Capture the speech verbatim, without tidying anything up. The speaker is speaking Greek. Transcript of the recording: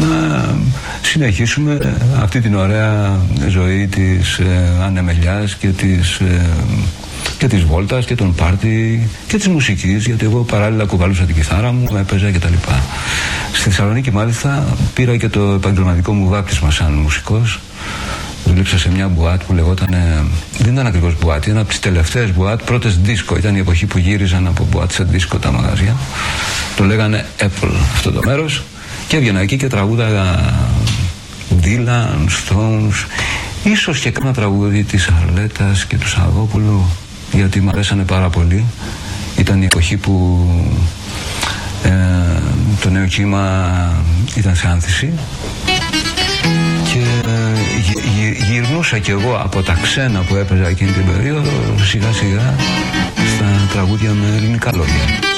να συνεχίσουμε αυτή την ωραία ζωή της ε, ανεμελιάς και της, ε, και της βόλτας και των πάρτι και της μουσικής, γιατί εγώ παράλληλα κουβαλούσα την κιθάρα μου, έπαιζα και τα λοιπά. Στη Θεσσαλονίκη μάλιστα πήρα και το επαγγελματικό μου βάπτισμα σαν μουσικός. Δούλεψα σε μια μπουάτ που λεγόταν, δεν ήταν ακριβώς μπουάτ, ήταν από τις τελευταίες μπουάτ, πρώτες δίσκο, ήταν η εποχή που γύριζαν από μπουάτ σε δίσκο τα μαγαζιά. Το λέγανε Apple αυτό το μέρος και έβγαινα εκεί και τραγούδαγα Dylan, Stones, ίσως και κάνα τραγούδι της Αρλέτας και του Σαββόπουλου, γιατί μου αρέσανε πάρα πολύ. Ήταν η εποχή που ε, το νέο κύμα ήταν σε άνθηση και ε, γυ, γυ, γυρνούσα κι εγώ από τα ξένα που έπαιζα εκείνη την περίοδο σιγά σιγά στα τραγούδια με ελληνικά λόγια.